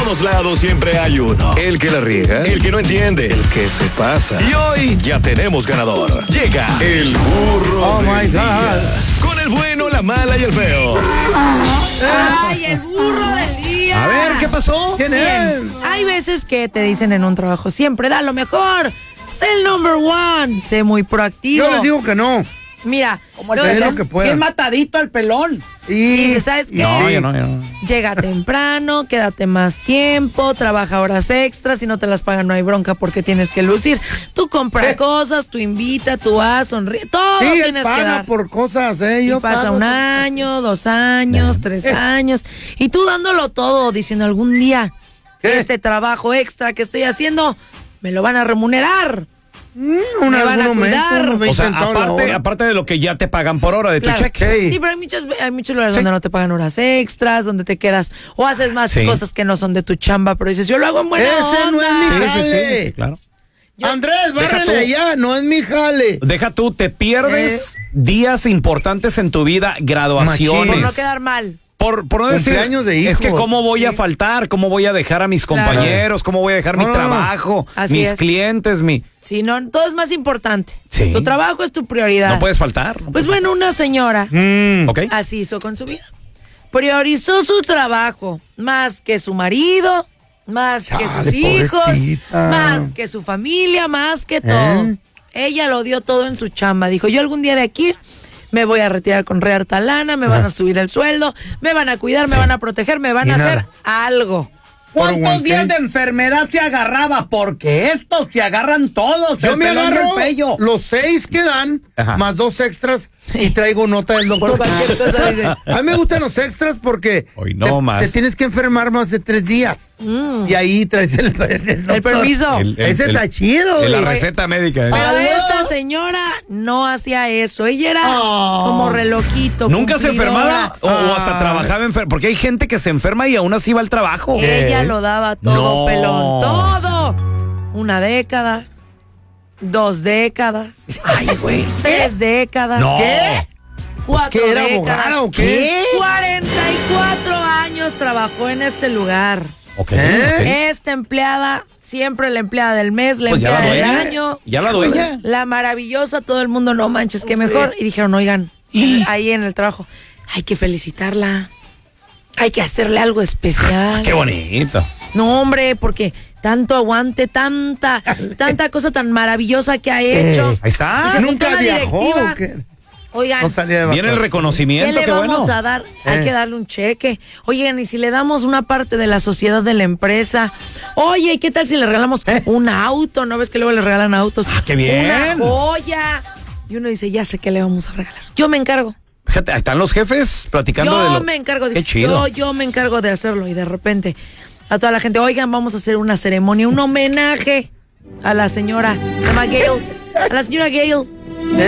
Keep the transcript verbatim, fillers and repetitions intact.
todos lados siempre hay uno. El que la riega, el que no entiende, el que se pasa. Y hoy ya tenemos ganador. Llega el burro Oh del my día. God. Con el bueno, la mala y el feo. Ay, el burro del día. A ver, ¿qué pasó? ¿Quién es? Bien, hay veces que te dicen en un trabajo, siempre da lo mejor. Sé el number one. Sé muy proactivo. Yo les digo que no. Mira, Como el luego pedero dices, que pueda. Bien matadito al pelón. y Y dices, ¿sabes qué? No, yo no, yo no. Llega temprano, quédate más tiempo, trabaja horas extras, si no te las pagan no hay bronca porque tienes que lucir. Tú compra ¿Eh? cosas, tú invita, tú haz, sonríe, todo sí, él tienes que paga dar. por cosas, ¿eh? Y Yo pasa pago un por- año, dos años, tres años, y tú dándolo todo, diciendo algún día, ¿Qué? este trabajo extra que estoy haciendo, me lo van a remunerar. Mm, un Me van a algún momento, cuidar. unos O veinte sea, centavos la aparte, hora. aparte de lo que ya te pagan por hora de Claro. tu cheque. Sí. Sí, pero hay muchos, hay muchos lugares Sí. donde no te pagan horas extras, donde te quedas o haces más Sí. cosas que no son de tu chamba, pero dices, yo lo hago en buena Ese onda. no es mi Sí, sí, sí, jale. sí, claro. Yo- Andrés, Deja bárrele tú. allá, no es mi jale. Deja tú, te pierdes Eh. días importantes en tu vida, graduaciones. Por no quedar mal. Por, por no decir, Cumpleaños de es que hijos. cómo voy a Sí. faltar, cómo voy a dejar a mis Claro. compañeros, cómo voy a dejar No, mi no, no. trabajo, Así mis es. clientes, mi... Si no, todo es más importante. Sí. Tu trabajo es tu prioridad. No puedes faltar. no Pues puedes bueno, una señora Mm. ¿Ok? así hizo con su vida. Priorizó su trabajo más que su marido, más que sus Chale, hijos, pobrecita. más que su familia, más que todo. ¿Eh? Ella lo dio todo en su chamba. Dijo, yo algún día de aquí me voy a retirar con re harta lana, me van a subir el sueldo, me van a cuidar, me van a proteger, me van Y a hacer nada. algo. Por ¿Cuántos one días cent. de enfermedad se agarraba? Porque estos se agarran todos. Yo el me pelón y el agarro pello. los seis que dan, Ajá. más dos extras, y traigo nota del doctor. Por cualquier cosa, dice. A mí me gustan los extras porque Hoy no te, más. te tienes que enfermar más de tres días. Y ahí traes el, el, El doctor. permiso. El- el- Ese el- está chido, de la güey. receta médica. ¿eh? Pero ¿Aló? esta señora no hacía eso. Ella era Oh. como relojito. ¿Nunca se cumplidora. enfermaba o, o hasta Ah. trabajaba enfermo? Porque hay gente que se enferma y aún así va al trabajo. Ella lo daba todo, No. pelón. Todo. Una década. Dos décadas. Ay, güey. Tres décadas. No. ¿Qué? Cuatro ¿Qué era décadas. abogada o qué? cuarenta y cuatro años trabajó en este lugar. Ok, ¿Eh? Esta empleada, siempre la empleada del mes, la Pues ya la empleada del dueña. año. Ya la dueña. La maravillosa, todo el mundo, no manches, que mejor. Y dijeron, oigan, ahí en el trabajo, hay que felicitarla. Hay que hacerle algo especial. Qué bonito. No, hombre, porque tanto aguante, tanta, tanta cosa tan maravillosa que ha hecho. Ahí está. Y se ¿Nunca juntó la viajó directiva. o qué? Oigan, No salía de Viene el vacaciones. ¿qué reconocimiento, le qué vamos bueno. a dar? Hay Eh. que darle un cheque. Oigan, y si le damos una parte de la sociedad de la empresa. Oye, ¿y qué tal si le regalamos Eh. un auto? ¿No ves que luego le regalan autos? Ah, qué bien. Una joya. Y uno dice, ya sé qué le vamos a regalar. Yo me encargo. Fíjate, ahí están los jefes platicando Yo de lo... me encargo de Qué chido. Yo, yo me encargo de hacerlo. Y de repente, a toda la gente, oigan, vamos a hacer una ceremonia, un homenaje a la señora, se llama Gail, a la señora Gail.